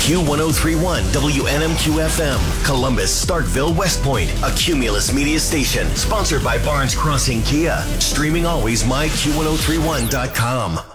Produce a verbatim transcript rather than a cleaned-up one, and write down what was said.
Q ten thirty-one W N M Q F M, Columbus, Starkville, West Point, a Cumulus media station, sponsored by Barnes Crossing Kia. Streaming always my Q ten thirty-one dot com.